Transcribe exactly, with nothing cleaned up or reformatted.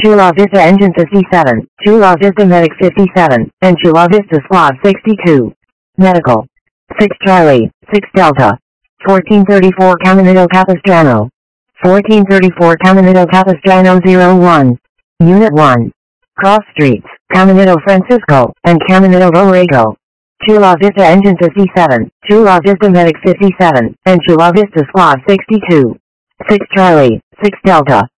Chula Vista Engine fifty-seven, Chula Vista Medic fifty-seven, and Chula Vista Squad sixty-two. Medical. six Charlie, six Delta. fourteen thirty-four Caminito Capistrano. fourteen thirty-four Caminito Capistrano zero one. Unit one. Cross Streets, Caminito Francisco, and Caminito Borrego. Chula Vista Engine fifty-seven, Chula Vista Medic fifty-seven, and Chula Vista Squad sixty-two. six Charlie, six Delta.